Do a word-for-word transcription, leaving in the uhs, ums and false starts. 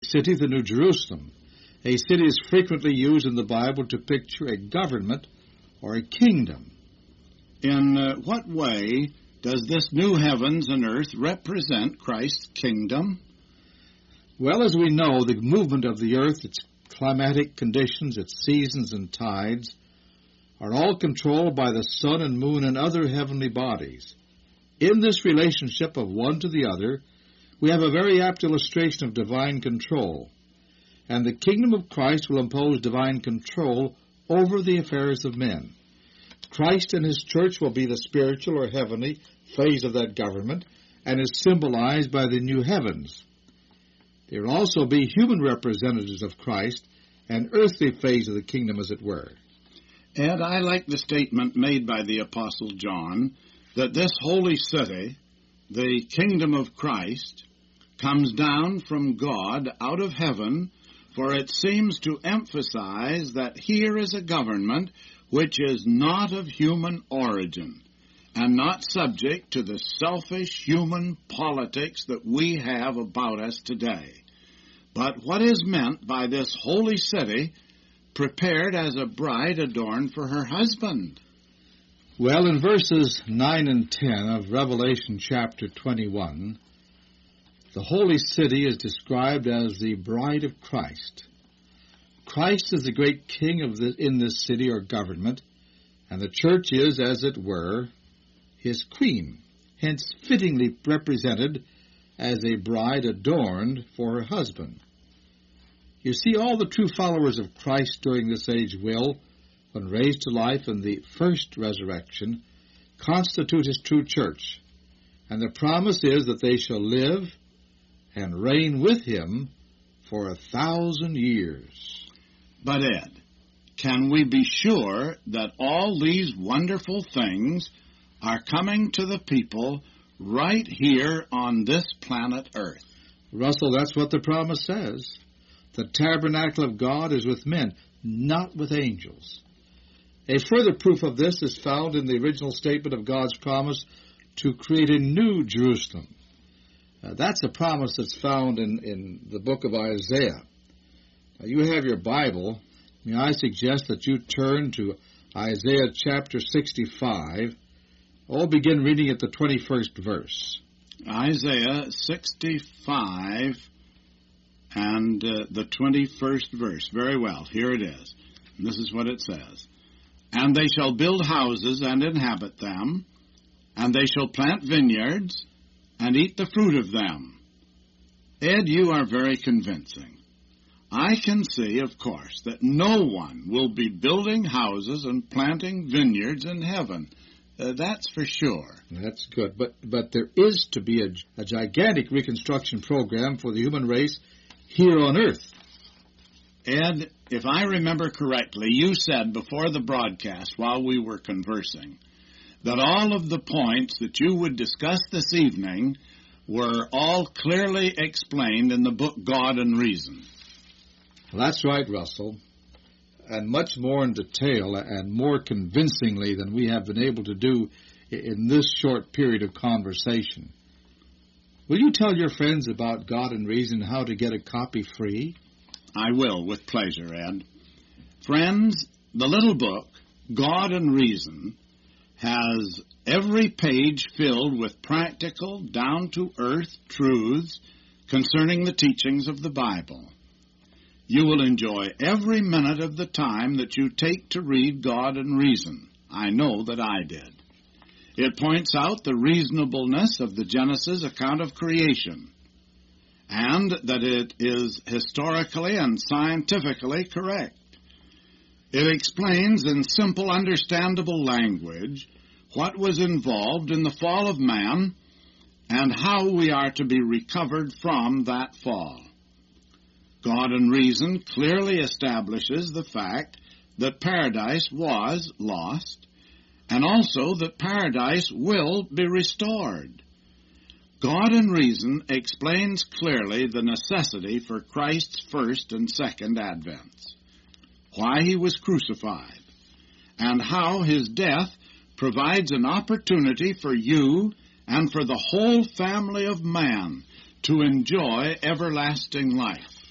city, the New Jerusalem. A city is frequently used in the Bible to picture a government or a kingdom. In uh, what way does this new heavens and earth represent Christ's kingdom? Well, as we know, the movement of the earth, its climatic conditions, its seasons and tides, are all controlled by the sun and moon and other heavenly bodies. In this relationship of one to the other, we have a very apt illustration of divine control, and the kingdom of Christ will impose divine control over the affairs of men. Christ and his church will be the spiritual or heavenly phase of that government, and is symbolized by the new heavens. There will also be human representatives of Christ, an earthly phase of the kingdom, as it were. Ed, I like the statement made by the Apostle John that this holy city, the kingdom of Christ, comes down from God out of heaven, for it seems to emphasize that here is a government which is not of human origin and not subject to the selfish human politics that we have about us today. But what is meant by this holy city prepared as a bride adorned for her husband? Well, in verses nine and ten of Revelation chapter twenty-one, the holy city is described as the bride of Christ. Christ is the great king of the, in this city or government, and the church is, as it were, his queen, hence fittingly represented as a bride adorned for her husband. You see, all the true followers of Christ during this age will, when raised to life in the first resurrection, constitute his true church, and the promise is that they shall live and reign with him for a thousand years. But, Ed, can we be sure that all these wonderful things are coming to the people right here on this planet Earth? Russell, that's what the promise says. The tabernacle of God is with men, not with angels. A further proof of this is found in the original statement of God's promise to create a new Jerusalem. Uh, that's a promise that's found in, in the book of Isaiah. Now, you have your Bible. May I suggest that you turn to Isaiah chapter sixty-five. I'll begin reading at the twenty-first verse. Isaiah sixty-five and uh, the twenty-first verse. Very well, here it is. And this is what it says. And they shall build houses and inhabit them, and they shall plant vineyards and eat the fruit of them. Ed, you are very convincing. I can see, of course, that no one will be building houses and planting vineyards in heaven. Uh, that's for sure. That's good. But but there is to be a, a gigantic reconstruction program for the human race here on earth. Ed, if I remember correctly, you said before the broadcast while we were conversing that all of the points that you would discuss this evening were all clearly explained in the book God and Reason. Well, that's right, Russell, and much more in detail and more convincingly than we have been able to do in this short period of conversation. Will you tell your friends about God and Reason, how to get a copy free? I will, with pleasure, Ed. Friends, the little book, God and Reason, has every page filled with practical, down-to-earth truths concerning the teachings of the Bible. You will enjoy every minute of the time that you take to read God and Reason. I know that I did. It points out the reasonableness of the Genesis account of creation, and that it is historically and scientifically correct. It explains in simple, understandable language what was involved in the fall of man and how we are to be recovered from that fall. God and Reason clearly establishes the fact that paradise was lost, and also that paradise will be restored. God and Reason explains clearly the necessity for Christ's first and second advents, why he was crucified, and how his death provides an opportunity for you and for the whole family of man to enjoy everlasting life.